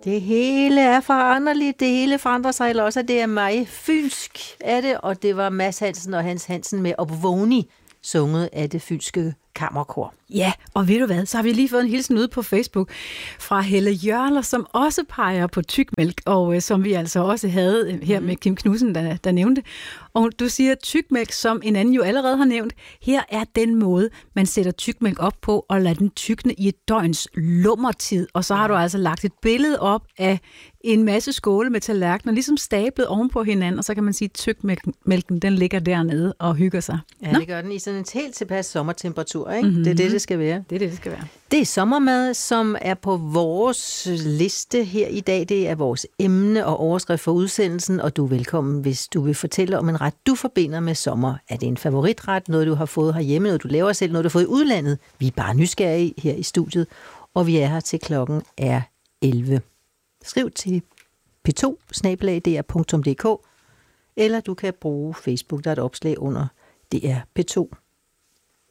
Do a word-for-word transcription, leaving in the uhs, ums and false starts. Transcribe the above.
Det hele er foranderligt, det hele forandrer sig, eller også det er mig. Fynsk er det, og det var Mads Hansen og Hans Hansen med Opvågni, sunget af det fynske kammerkor. Ja, og ved du hvad, så har vi lige fået en hilsen ude på Facebook fra Helle Jørler, som også peger på tykmælk, og øh, som vi altså også havde her med Kim Knudsen, der, der nævnte. Og du siger tykmælk, som en anden jo allerede har nævnt. Her er den måde, man sætter tykmælk op på og lader den tykne i et døgns lummertid. Og så har du altså lagt et billede op af en masse skåle med tallerkener, ligesom stablet oven på hinanden, og så kan man sige, at tykmælken, den ligger dernede og hygger sig. Ja, Nå? Det gør den i sådan en helt tilpas sommertemperatur, ikke? Mm-hmm. Det er det, det skal være. Det er det, det skal være. Det er sommermad, som er på vores liste her i dag. Det er vores emne og overskrift for udsendelsen, og du er velkommen, hvis du vil fortælle om en ret, du forbinder med sommer. Er det en favoritret, noget du har fået herhjemme, noget du laver selv, noget du har fået i udlandet? Vi er bare nysgerrige her i studiet, og vi er her til klokken er elleve. Skriv til p to snabel-a d r punktum d k, eller du kan bruge Facebook, der er et opslag under D R P to.